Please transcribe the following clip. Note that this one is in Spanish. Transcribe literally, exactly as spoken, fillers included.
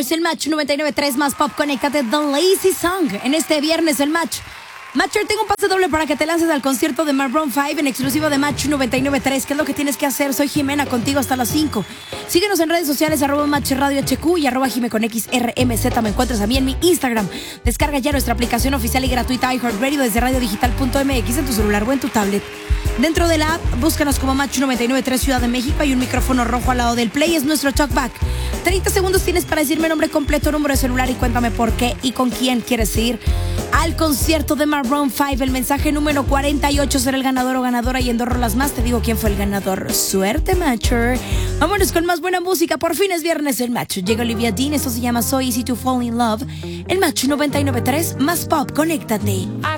es el Match noventa y nueve punto tres más pop. Conéctate The Lazy Song. En este viernes el Match. Matcher, tengo un pase doble para que te lances al concierto de Maroon cinco en exclusiva de Match noventa y nueve punto tres. ¿Qué es lo que tienes que hacer? Soy Jimena, contigo hasta las cinco. Síguenos en redes sociales, arroba Match Radio H Q y arroba Jime con X R M Z. Me encuentras a mí en mi Instagram. Descarga ya nuestra aplicación oficial y gratuita iHeartRadio desde radiodigital punto m x en tu celular o en tu tablet. Dentro de la app, búscanos como Match noventa y nueve punto tres Ciudad de México. Hay un micrófono rojo al lado del play, es nuestro talkback. treinta segundos tienes para decirme nombre completo, número de celular y cuéntame por qué y con quién quieres ir al concierto de Maroon cinco. El mensaje número cuarenta y ocho será el ganador o ganadora y en dos rolas más te digo quién fue el ganador. Suerte, Matcher. Vámonos con más buena música. Por fin es viernes el Match. Llega Olivia Dean, esto se llama So Easy to Fall in Love. El Match noventa y nueve punto tres más pop. Conéctate.